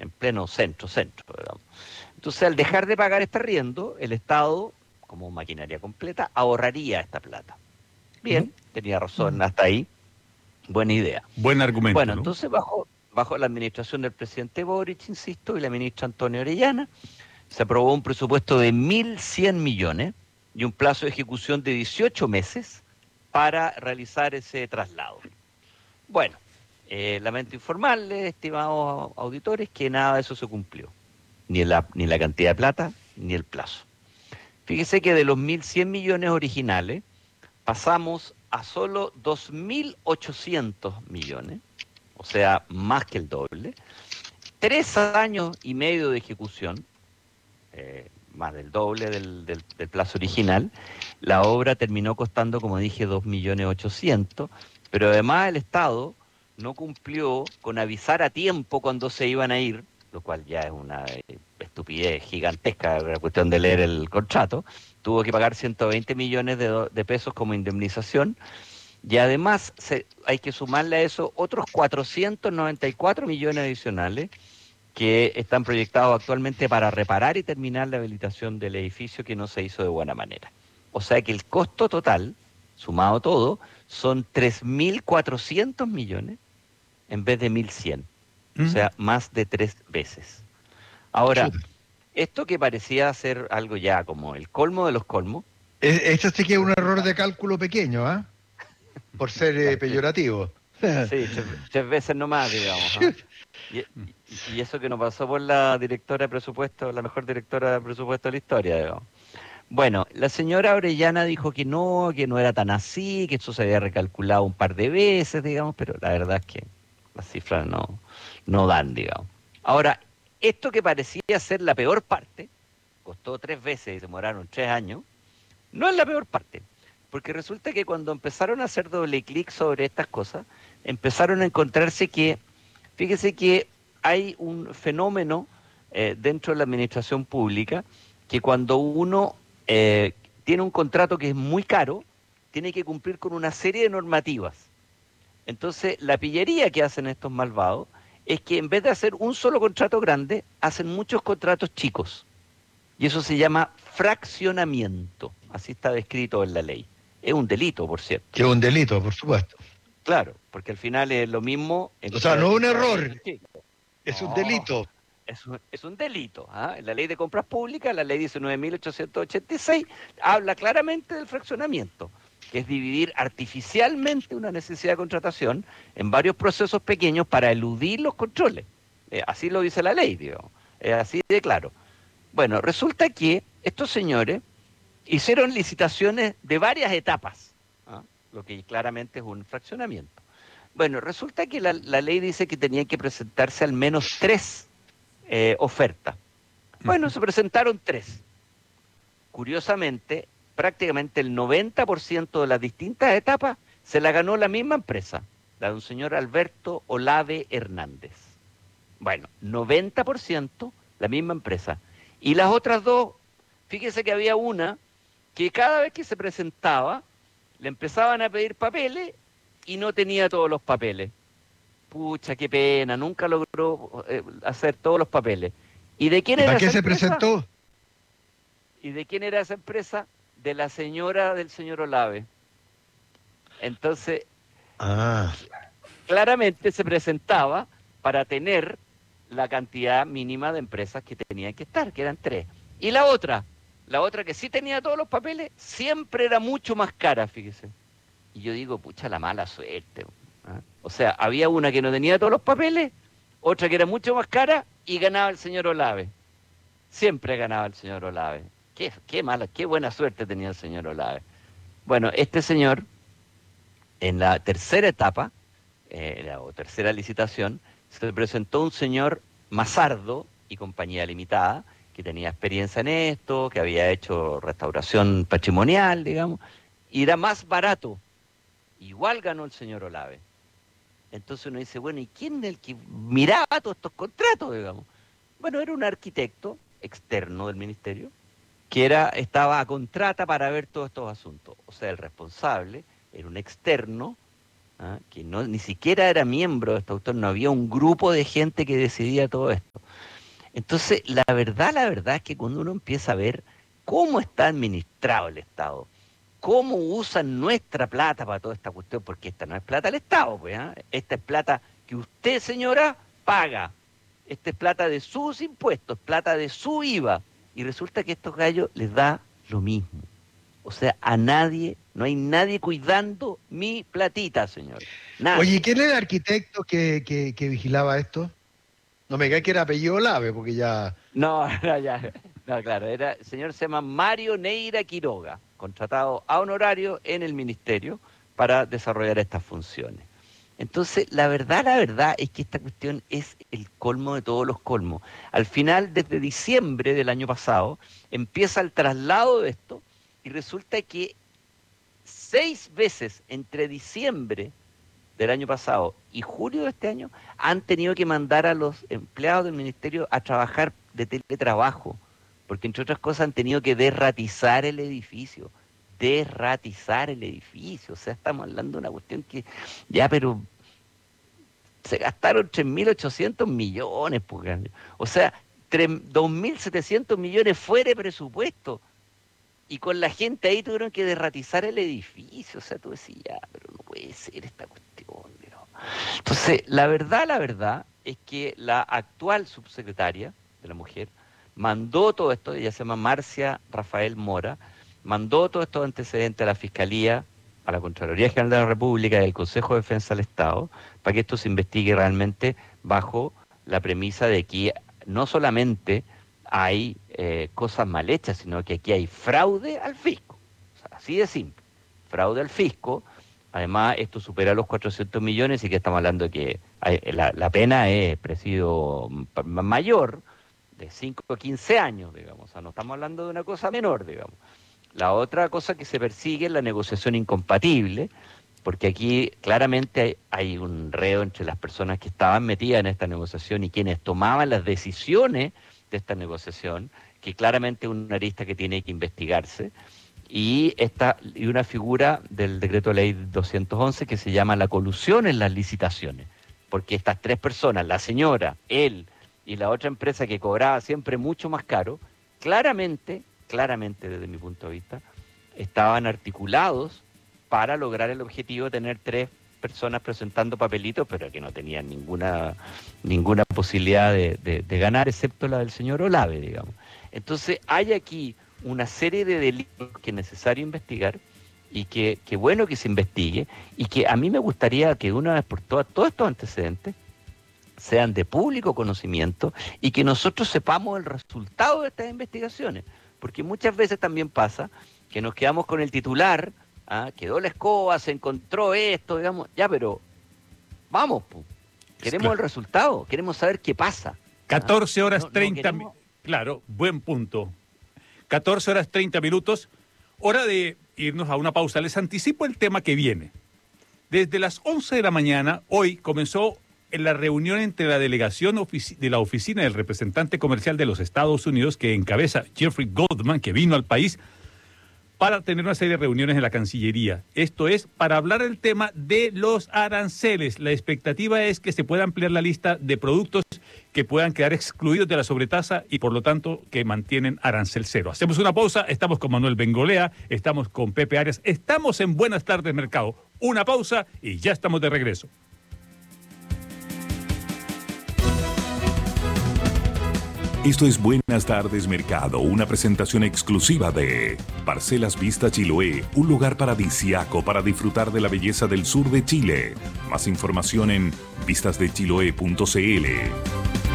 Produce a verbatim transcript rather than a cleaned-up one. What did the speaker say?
en pleno centro, centro, digamos. Entonces, al dejar de pagar este arriendo, el Estado, como maquinaria completa, ahorraría esta plata. Bien, tenía razón hasta ahí, buena idea. Buen argumento, Bueno, ¿no? entonces bajo, bajo la administración del presidente Boric, insisto, y la ministra Antonia Orellana, se aprobó un presupuesto de mil cien millones y un plazo de ejecución de dieciocho meses para realizar ese traslado. Bueno, eh, lamento informarles, estimados auditores, que nada de eso se cumplió. Ni la, ni la cantidad de plata, ni el plazo. Fíjese que de los mil cien millones originales, pasamos a solo dos mil ochocientos millones, o sea, más que el doble, tres años y medio de ejecución, eh, más del doble del, del, del plazo original. La obra terminó costando, como dije, dos millones ochocientos mil, pero además el Estado no cumplió con avisar a tiempo cuando se iban a ir, lo cual ya es una eh, estupidez gigantesca, la cuestión de leer el contrato. Tuvo que pagar ciento veinte millones de, do- de pesos como indemnización, y además se, hay que sumarle a eso otros cuatrocientos noventa y cuatro millones adicionales que están proyectados actualmente para reparar y terminar la habilitación del edificio que no se hizo de buena manera. O sea que el costo total, sumado todo, son tres mil cuatrocientos millones en vez de mil cien. O ¿Mm? sea, más de tres veces. Ahora, Chuta. esto que parecía ser algo ya como el colmo de los colmos, E- Esto sí que es un error resulta... de cálculo pequeño, ¿ah? Por ser eh, Claro, sí, peyorativo. sí, tres, tres veces nomás, digamos. ¿Ah? Y, y- y eso que nos pasó por la directora de presupuesto, la mejor directora de presupuesto de la historia, digamos. Bueno, la señora Orellana dijo que no, que no era tan así, que eso se había recalculado un par de veces, digamos, pero la verdad es que las cifras no, no dan, digamos. Ahora, esto que parecía ser la peor parte, costó tres veces y demoraron tres años, no es la peor parte, porque resulta que cuando empezaron a hacer doble clic sobre estas cosas, empezaron a encontrarse que, fíjese que hay un fenómeno eh, dentro de la administración pública, que cuando uno eh, tiene un contrato que es muy caro, tiene que cumplir con una serie de normativas. Entonces, la pillería que hacen estos malvados es que en vez de hacer un solo contrato grande, hacen muchos contratos chicos. Y eso se llama fraccionamiento. Así está descrito en la ley. Es un delito, por cierto. Que es un delito, por supuesto. Claro, porque al final es lo mismo O sea, entre no es un echar a error, perder chicos. es un No, delito. es un, es un delito. ¿Ah? En la ley de compras públicas, la ley diecinueve mil ochocientos ochenta y seis, habla claramente del fraccionamiento, que es dividir artificialmente una necesidad de contratación en varios procesos pequeños para eludir los controles. Eh, así lo dice la ley, digamos. Es así de claro. Bueno, resulta que estos señores hicieron licitaciones de varias etapas, ¿ah? Lo que claramente es un fraccionamiento. Bueno, resulta que la, la ley dice que tenían que presentarse al menos tres eh, ofertas. Bueno, se presentaron tres. Curiosamente, prácticamente el noventa por ciento de las distintas etapas se la ganó la misma empresa, la de un señor Alberto Olave Hernández. Bueno, noventa por ciento la misma empresa. Y las otras dos, fíjese que había una que cada vez que se presentaba, le empezaban a pedir papeles y no tenía todos los papeles. Pucha, qué pena, nunca logró eh, hacer todos los papeles. ¿Y de quién ¿Y para era qué esa se empresa? presentó? ¿Y de quién era esa empresa? De la señora del señor Olave. Entonces, Ah, claramente se presentaba para tener la cantidad mínima de empresas que tenían que estar, que eran tres. Y la otra, la otra que sí tenía todos los papeles, siempre era mucho más cara, fíjese. Y yo digo, pucha, la mala suerte. ¿Ah? O sea, había una que no tenía todos los papeles, otra que era mucho más cara y ganaba el señor Olave. Siempre ganaba el señor Olave. Qué, qué mala, qué buena suerte tenía el señor Olave. Bueno, este señor, en la tercera etapa, eh, la o tercera licitación, se presentó un señor Mazardo y compañía limitada, que tenía experiencia en esto, que había hecho restauración patrimonial, digamos, y era más barato. Igual ganó el señor Olave. Entonces uno dice, bueno, ¿y quién es el que miraba todos estos contratos, digamos? Bueno, era un arquitecto externo del ministerio, que era, estaba a contrata para ver todos estos asuntos. O sea, el responsable era un externo, ¿ah? Que no, ni siquiera era miembro de este autor, no había un grupo de gente que decidía todo esto. Entonces, la verdad, la verdad es que cuando uno empieza a ver cómo está administrado el Estado, cómo usan nuestra plata para toda esta cuestión, porque esta no es plata del Estado, pues, ¿eh? Esta es plata que usted, señora, paga. Esta es plata de sus impuestos, plata de su I V A. Y resulta que a estos gallos les da lo mismo. O sea, a nadie, no hay nadie cuidando mi platita, señor. Nadie. Oye, ¿quién era el arquitecto que, que, que vigilaba esto? No me diga que era apellido Olave, porque ya... No, no, ya, no, claro, era, el señor se llama Mario Neira Quiroga, contratado a honorario en el ministerio para desarrollar estas funciones. Entonces, la verdad, la verdad es que esta cuestión es el colmo de todos los colmos. Al final, desde diciembre del año pasado, empieza el traslado de esto y resulta que seis veces entre diciembre del año pasado y julio de este año han tenido que mandar a los empleados del ministerio a trabajar de teletrabajo, porque entre otras cosas han tenido que derratizar el edificio. derratizar el edificio, o sea, estamos hablando de una cuestión que ya, pero se gastaron tres mil ochocientos millones, pues, o sea, dos mil setecientos millones fuera de presupuesto, y con la gente ahí tuvieron que derratizar el edificio, o sea, tú decías, ya, pero no puede ser esta cuestión, pero... Entonces, la verdad, la verdad, es que la actual subsecretaria de la mujer mandó todo esto, ella se llama Marcia Rafael Mora, mandó todos estos antecedentes a la Fiscalía, a la Contraloría General de la República y al Consejo de Defensa del Estado, para que esto se investigue realmente bajo la premisa de que no solamente hay eh, cosas mal hechas, sino que aquí hay fraude al fisco. O sea, así de simple. Fraude al fisco. Además, esto supera los cuatrocientos millones y que estamos hablando de que hay, la, la pena es presidio mayor, de cinco a quince años, digamos. O sea, no estamos hablando de una cosa menor, digamos. La otra cosa que se persigue es la negociación incompatible, porque aquí claramente hay, hay un reo entre las personas que estaban metidas en esta negociación y quienes tomaban las decisiones de esta negociación, que claramente es una arista que tiene que investigarse, y, esta, y una figura del decreto de ley doscientos once que se llama la colusión en las licitaciones, porque estas tres personas, la señora, él y la otra empresa que cobraba siempre mucho más caro, claramente... claramente desde mi punto de vista, estaban articulados para lograr el objetivo de tener tres personas presentando papelitos, pero que no tenían ninguna ninguna posibilidad de, de, de ganar, excepto la del señor Olave, digamos. Entonces, hay aquí una serie de delitos que es necesario investigar y que, que bueno que se investigue, y que a mí me gustaría que de una vez por todas, todos estos antecedentes sean de público conocimiento y que nosotros sepamos el resultado de estas investigaciones. Porque muchas veces también pasa que nos quedamos con el titular, ¿ah? Quedó la escoba, se encontró esto, digamos, ya, pero vamos, pu. queremos claro. el resultado, queremos saber qué pasa. catorce horas no, no treinta, queremos... claro, buen punto. catorce horas treinta minutos, hora de irnos a una pausa. Les anticipo el tema que viene. Desde las once de la mañana, hoy comenzó en la reunión entre la delegación de la oficina del representante comercial de los Estados Unidos, que encabeza Jeffrey Goldman, que vino al país para tener una serie de reuniones en la Cancillería. Esto es para hablar del tema de los aranceles. La expectativa es que se pueda ampliar la lista de productos que puedan quedar excluidos de la sobretasa y por lo tanto que mantienen arancel cero. Hacemos una pausa, estamos con Manuel Bengolea, estamos con Pepe Arias, estamos en Buenas Tardes Mercado. Una pausa y ya estamos de regreso. Esto es Buenas Tardes Mercado, una presentación exclusiva de Parcelas Vista Chiloé, un lugar paradisíaco para disfrutar de la belleza del sur de Chile. Más información en vistas de chiloé punto c l.